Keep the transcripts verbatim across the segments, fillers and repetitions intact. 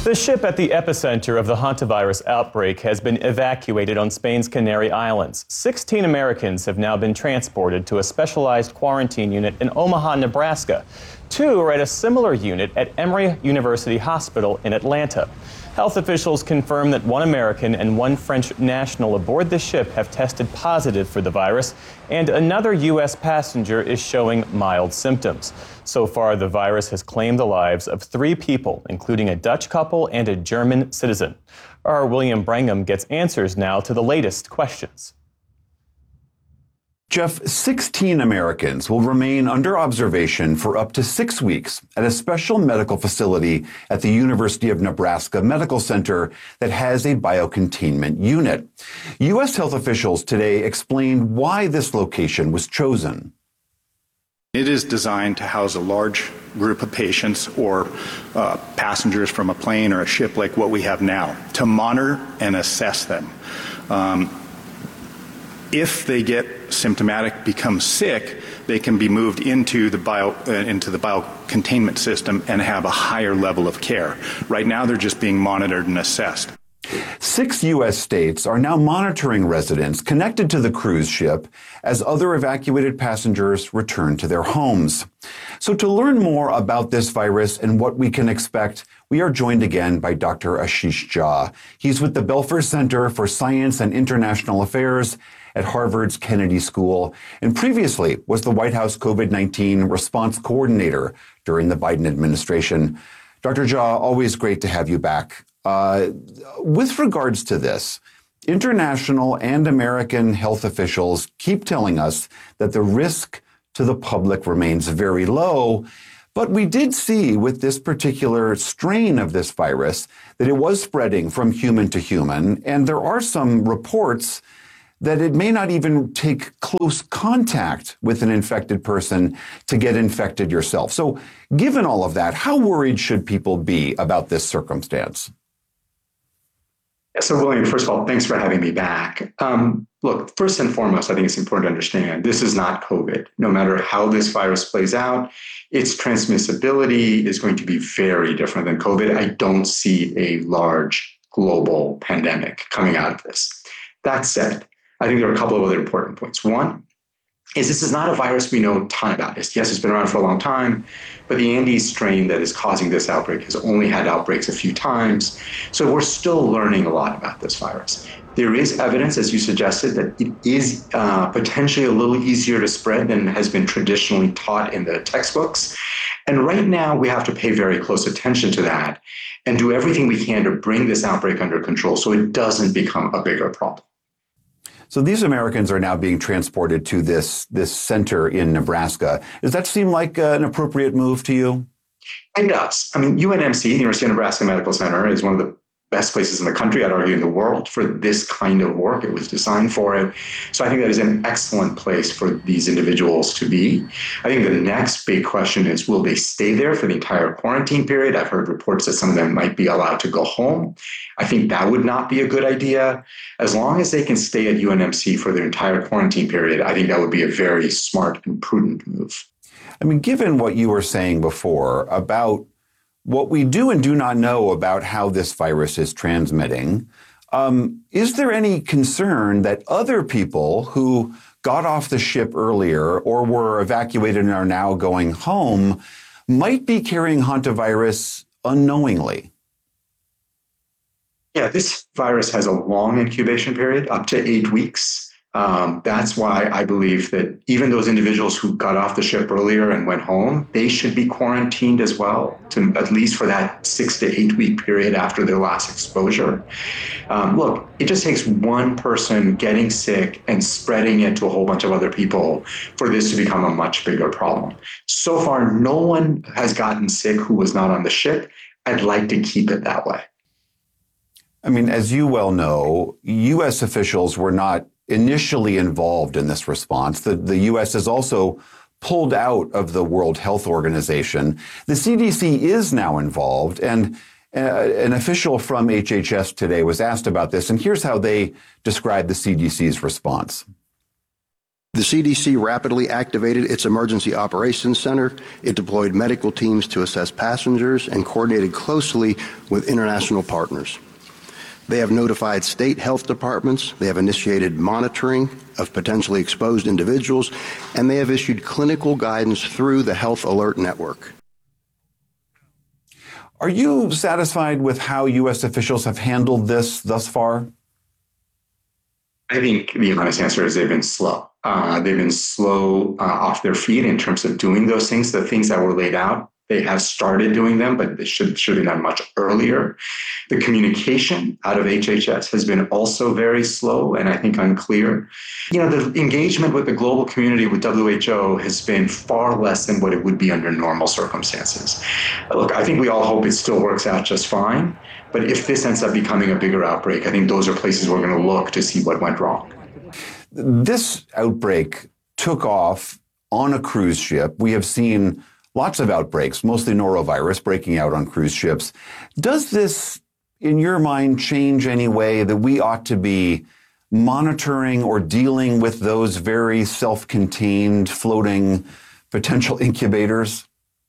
The ship at the epicenter of the hantavirus outbreak has been evacuated on Spain's Canary Islands. sixteen Americans have now been transported to a specialized quarantine unit in Omaha, Nebraska. Two are at a similar unit at Emory University Hospital in Atlanta. Health officials confirm that one American and one French national aboard the ship have tested positive for the virus, and another U S passenger is showing mild symptoms. So far, the virus has claimed the lives of three people, including a Dutch couple and a German citizen. Our William Brangham gets answers now to the latest questions. Jeff, sixteen Americans will remain under observation for up to six weeks at a special medical facility at the University of Nebraska Medical Center that has a biocontainment unit. U S health officials today explained why this location was chosen. It is designed to house a large group of patients or uh, passengers from a plane or a ship like what we have now, to monitor and assess them. Um, If they get symptomatic, become sick, they can be moved into the bio uh, into the biocontainment system and have a higher level of care. Right now, they're just being monitored and assessed. Six U S states are now monitoring residents connected to the cruise ship as other evacuated passengers return to their homes. So to learn more about this virus and what we can expect, we are joined again by Doctor Ashish Jha. He's with the Belfer Center for Science and International Affairs at Harvard's Kennedy School, and previously was the White House COVID nineteen response coordinator during the Biden administration. Doctor Jha, always great to have you back. Uh, with regards to this, international and American health officials keep telling us that the risk to the public remains very low. But we did see with this particular strain of this virus that it was spreading from human to human. And there are some reports that it may not even take close contact with an infected person to get infected yourself. So given all of that, how worried should people be about this circumstance? So, William, first of all, thanks for having me back. Um, look, first and foremost, I think it's important to understand this is not COVID. No matter how this virus plays out, its transmissibility is going to be very different than COVID. I don't see a large global pandemic coming out of this. That said, I think there are a couple of other important points. One is this is not a virus we know a ton about. It's, yes, it's been around for a long time, but the Andes strain that is causing this outbreak has only had outbreaks a few times. So we're still learning a lot about this virus. There is evidence, as you suggested, that it is uh, potentially a little easier to spread than has been traditionally taught in the textbooks. And right now, we have to pay very close attention to that and do everything we can to bring this outbreak under control so it doesn't become a bigger problem. So these Americans are now being transported to this, this center in Nebraska. Does that seem like uh, an appropriate move to you? It does. I mean, U N M C, the University of Nebraska Medical Center, is one of the best places in the country, I'd argue in the world, for this kind of work. It was designed for it. So I think that is an excellent place for these individuals to be. I think the next big question is, will they stay there for the entire quarantine period? I've heard reports that some of them might be allowed to go home. I think that would not be a good idea. As long as they can stay at U N M C for their entire quarantine period, I think that would be a very smart and prudent move. I mean, given what you were saying before about what we do and do not know about how this virus is transmitting, um, is there any concern that other people who got off the ship earlier or were evacuated and are now going home might be carrying hantavirus unknowingly? Yeah, this virus has a long incubation period, up to eight weeks. Um, that's why I believe that even those individuals who got off the ship earlier and went home, they should be quarantined as well, to at least for that six to eight week period after their last exposure. Um, look, it just takes one person getting sick and spreading it to a whole bunch of other people for this to become a much bigger problem. So far, no one has gotten sick who was not on the ship. I'd like to keep it that way. I mean, as you well know, U S officials were not initially involved in this response. The, the U S has also pulled out of the World Health Organization. The C D C is now involved, and uh, an official from H H S today was asked about this, and here's how they described the C D C's response. The C D C rapidly activated its Emergency Operations Center. It deployed medical teams to assess passengers and coordinated closely with international partners. They have notified state health departments, they have initiated monitoring of potentially exposed individuals, and they have issued clinical guidance through the Health Alert Network. Are you satisfied with how U S officials have handled this thus far? I think the honest answer is they've been slow. Uh, they've been slow uh, off their feet in terms of doing those things, the things that were laid out. They have started doing them, but they should, should have done much earlier. The communication out of H H S has been also very slow and I think unclear. You know, the engagement with the global community with W H O has been far less than what it would be under normal circumstances. Look, I think we all hope it still works out just fine. But if this ends up becoming a bigger outbreak, I think those are places we're going to look to see what went wrong. This outbreak took off on a cruise ship. We have seen lots of outbreaks, mostly norovirus, breaking out on cruise ships. Does this, in your mind, change any way that we ought to be monitoring or dealing with those very self-contained floating potential incubators?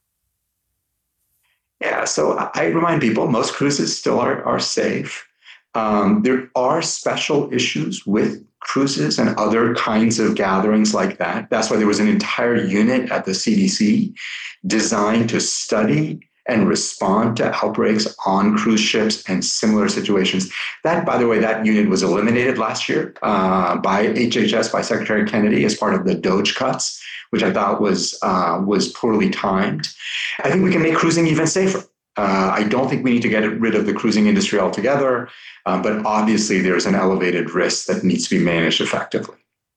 Yeah, so I remind people most cruises still are, are safe. Um, there are special issues with cruises and other kinds of gatherings like that. That's why there was an entire unit at the C D C designed to study and respond to outbreaks on cruise ships and similar situations. That, by the way, that unit was eliminated last year uh, by H H S, by Secretary Kennedy, as part of the DOGE cuts, which I thought was uh, was poorly timed. I think we can make cruising even safer. Uh, I don't think we need to get rid of the cruising industry altogether, uh, but obviously there's an elevated risk that needs to be managed effectively.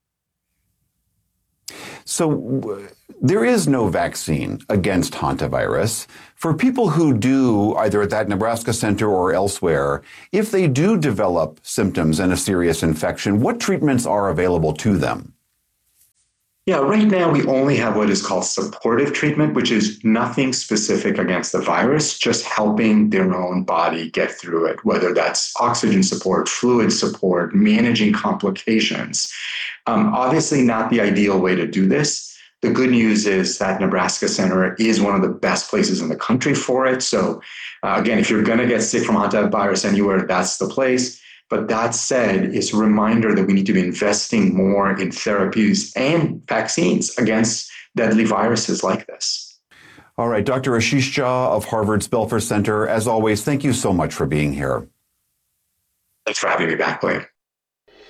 So there is no vaccine against hantavirus. For people who do, either at that Nebraska center or elsewhere, if they do develop symptoms and a serious infection, what treatments are available to them? Yeah, right now we only have what is called supportive treatment, which is nothing specific against the virus, just helping their own body get through it, whether that's oxygen support, fluid support, managing complications. Um, obviously not the ideal way to do this. The good news is that Nebraska Center is one of the best places in the country for it. So uh, again, if you're going to get sick from hantavirus anywhere, that's the place. But that said, it's a reminder that we need to be investing more in therapies and vaccines against deadly viruses like this. All right, Doctor Ashish Jha of Harvard's Belfer Center, as always, thank you so much for being here. Thanks for having me back, William.